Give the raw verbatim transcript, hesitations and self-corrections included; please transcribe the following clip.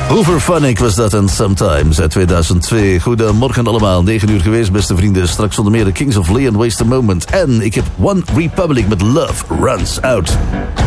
Hooverphonic was dat en Sometimes uit tweeduizend twee. Goedemorgen allemaal, negen uur geweest beste vrienden. Straks zonder meer de Kings of Leon, Waste a Moment. En ik heb One Republic met Love Runs Out.